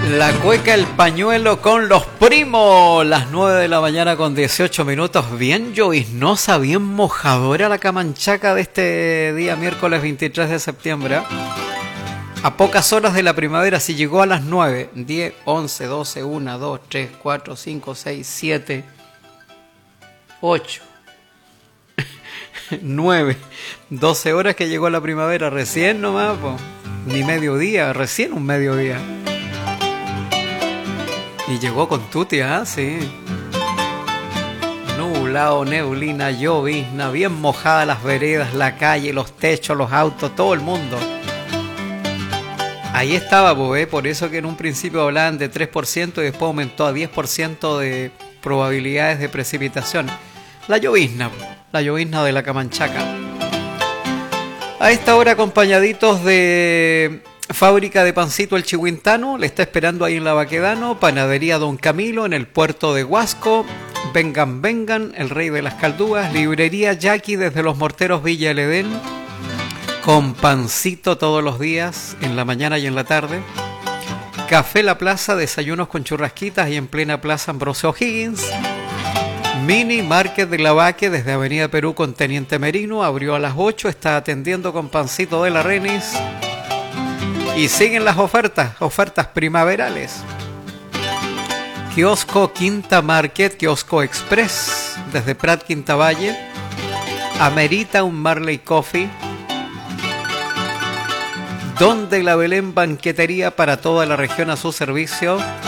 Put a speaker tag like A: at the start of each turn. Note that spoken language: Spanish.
A: La cueca, el pañuelo con los primos. Las 9 de la mañana con 18 minutos. Bien lloviznosa, bien mojadora la Camanchaca de este día miércoles 23 de septiembre. A pocas horas de la primavera, si llegó a las 9, 10, 11, 12, 1, 2, 3, 4, 5, 6, 7, 8, 9, 12 horas que llegó la primavera. Recién nomás, po. Ni mediodía, recién un mediodía. Y llegó con tuti, sí. Nublado, neblina, llovizna, bien mojadas las veredas, la calle, los techos, los autos, todo el mundo. Ahí estaba, pues, por eso que en un principio hablaban de 3% y después aumentó a 10% de probabilidades de precipitación. La llovizna de la Camanchaca. A esta hora acompañaditos de Fábrica de Pancito El Chihuintano, le está esperando ahí en la Baquedano, Panadería Don Camilo en el puerto de Huasco, Vengan Vengan, el rey de las caldúas, Librería Jackie desde Los Morteros Villa El Edén, con pancito todos los días, en la mañana y en la tarde, Café La Plaza, desayunos con churrasquitas y en plena Plaza Ambrosio O'Higgins, Mini Market de La Baque desde Avenida Perú con Teniente Merino, abrió a las 8, está atendiendo con pancito de la Renis. Y siguen las ofertas primaverales. Kiosco Quinta Market, Kiosco Express, desde Prat Quinta Valle. Amerita un Marley Coffee. Donde la Belén Banquetería para toda la región a su servicio.